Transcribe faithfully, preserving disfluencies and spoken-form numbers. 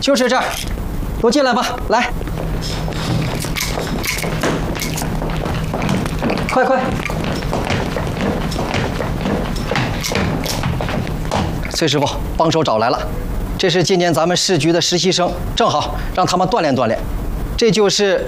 就是这儿，都进来吧，来，快快。崔师傅，帮手找来了，这是今年咱们市局的实习生，正好让他们锻炼锻炼。这就是